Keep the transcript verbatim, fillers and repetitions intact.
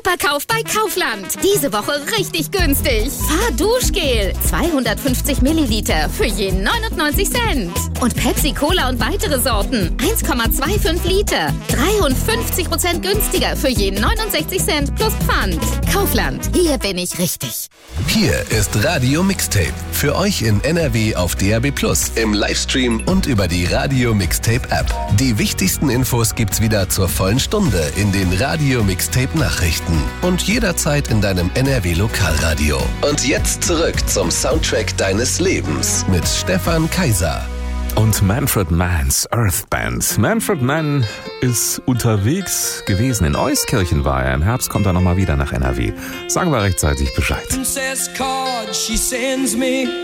Superkauf bei Kaufland. Diese Woche richtig günstig. Fahrduschgel. zweihundertfünfzig Milliliter für je neunundneunzig Cent. Und Pepsi Cola und weitere Sorten. eins Komma fünfundzwanzig Liter. dreiundfünfzig Prozent günstiger für je neunundsechzig Cent plus Pfand. Kaufland. Hier bin ich richtig. Hier ist Radio Mixtape. Für euch in N R W auf D A B plus, im Livestream und über die Radio Mixtape App. Die wichtigsten Infos gibt's wieder zur vollen Stunde in den Radio Mixtape Nachrichten und jederzeit in deinem N R W Lokalradio. Und jetzt zurück zum Soundtrack deines Lebens mit Stefan Kaiser. Und Manfred Mann's Earth Band. Manfred Mann ist unterwegs gewesen. In Euskirchen war er. Im Herbst kommt er nochmal wieder nach N R W. Sagen wir rechtzeitig Bescheid. Princess card she sends me.